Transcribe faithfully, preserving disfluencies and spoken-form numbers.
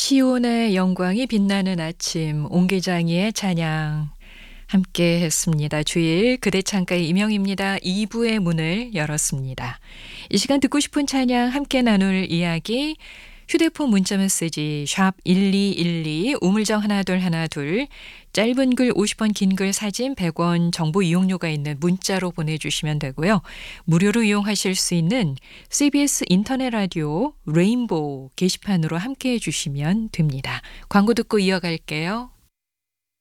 시온의 영광이 빛나는 아침, 옹기장이의 찬양 함께 했습니다. 주일 그대 창가의 임영입니다. 이 부의 문을 열었습니다. 이 시간 듣고 싶은 찬양 함께 나눌 이야기 휴대폰 문자 메시지 샵 일이일이 우물정 하나둘 하나둘 짧은 글 오십 원 긴 글 사진 백 원 정보 이용료가 있는 문자로 보내주시면 되고요. 무료로 이용하실 수 있는 씨비에스 인터넷 라디오 레인보우 게시판으로 함께해 주시면 됩니다. 광고 듣고 이어갈게요.